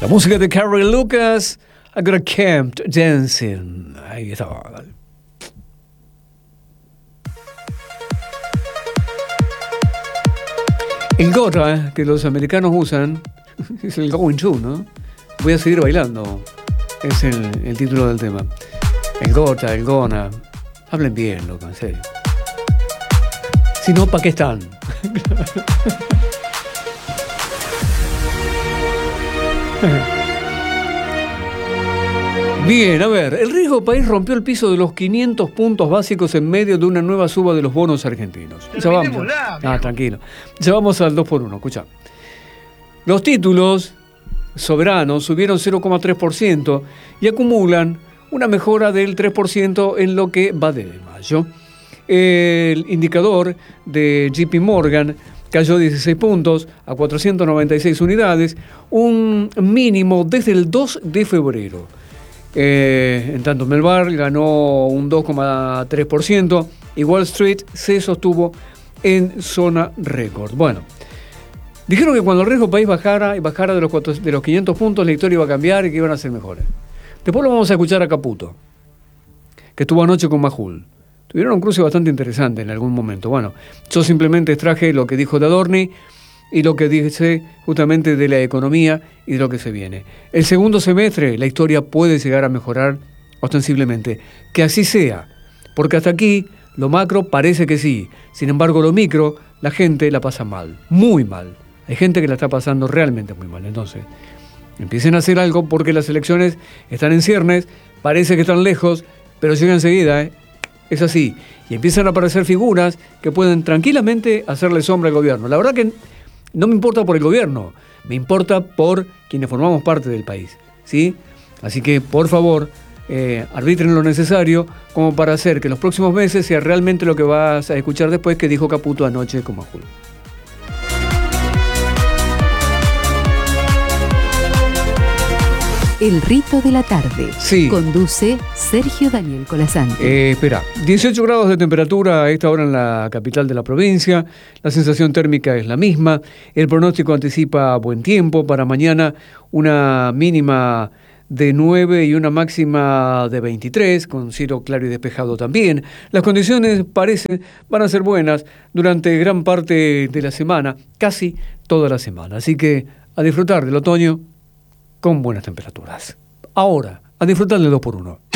La música de Carrie Lucas, I Got a Camp Dancing. Ahí estaba. El gota que los americanos usan es el going to, ¿no? Voy a seguir bailando. Es el título del tema. El gota, el gona. Hablen bien, loco, en serio. Si no, ¿para qué están? Bien, a ver, el riesgo país rompió el piso de los 500 puntos básicos en medio de una nueva suba de los bonos argentinos. Ya vamos. Tranquilo. Ya vamos al 2x1, escucha. Los títulos soberanos subieron 0,3% y acumulan una mejora del 3% en lo que va de mayo. El indicador de JP Morgan cayó 16 puntos a 496 unidades, un mínimo desde el 2 de febrero. En tanto, Melbar ganó un 2,3% y Wall Street se sostuvo en zona récord. Bueno, dijeron que cuando el riesgo país bajara de los 500 puntos, la historia iba a cambiar y que iban a ser mejores. Después lo vamos a escuchar a Caputo, que estuvo anoche con Majul. Tuvieron un cruce bastante interesante en algún momento. Bueno, yo simplemente extraje lo que dijo de Adorni y lo que dice justamente de la economía y de lo que se viene. El segundo semestre la historia puede llegar a mejorar ostensiblemente. Que así sea, porque hasta aquí lo macro parece que sí. Sin embargo, lo micro, la gente la pasa mal, muy mal. Hay gente que la está pasando realmente muy mal. Entonces, empiecen a hacer algo porque las elecciones están en ciernes, parece que están lejos, pero llegan enseguida, Es así. Y empiezan a aparecer figuras que pueden tranquilamente hacerle sombra al gobierno. La verdad que no me importa por el gobierno, me importa por quienes formamos parte del país, ¿sí? Así que, por favor, arbitren lo necesario como para hacer que los próximos meses sea realmente lo que vas a escuchar después que dijo Caputo anoche con Majul. El rito de la tarde. Sí. Conduce Sergio Daniel Colasanti. Espera, 18 grados de temperatura a esta hora en la capital de la provincia. La sensación térmica es la misma. El pronóstico anticipa buen tiempo. Para mañana una mínima de 9 y una máxima de 23, con cielo claro y despejado también. Las condiciones van a ser buenas durante gran parte de la semana, casi toda la semana. Así que a disfrutar del otoño con buenas temperaturas. Ahora, a disfrutar del 2x1.